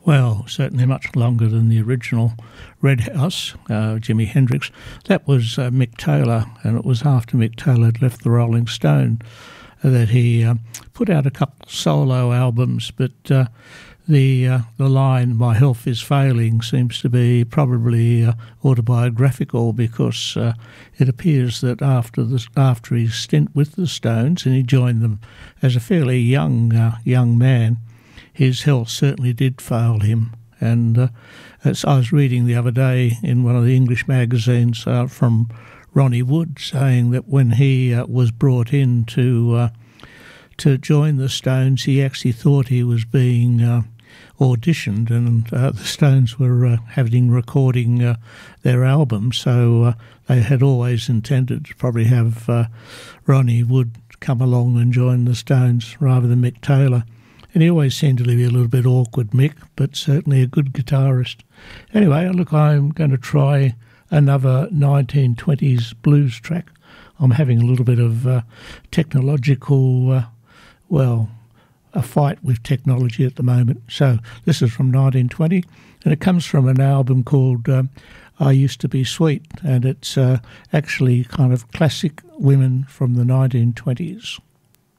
Well, certainly much longer than the original Red House, Jimi Hendrix. That was Mick Taylor, and it was after Mick Taylor had left the Rolling Stone that he put out a couple solo albums, but the line "My health is failing" seems to be probably autobiographical, because it appears that after his stint with the Stones, and he joined them as a fairly young man, his health certainly did fail him. And as I was reading the other day in one of the English magazines from Ronnie Wood, saying that when he was brought in to join the Stones, he actually thought he was being auditioned, and the Stones were recording their album, so they had always intended to probably have Ronnie Wood come along and join the Stones rather than Mick Taylor. And he always seemed to be a little bit awkward, Mick, but certainly a good guitarist. Anyway, look, I'm going to try another 1920s blues track. I'm having a little bit of technological, a fight with technology at the moment. So this is from 1920, and it comes from an album called I Used to Be Sweet, and it's actually kind of classic women from the 1920s.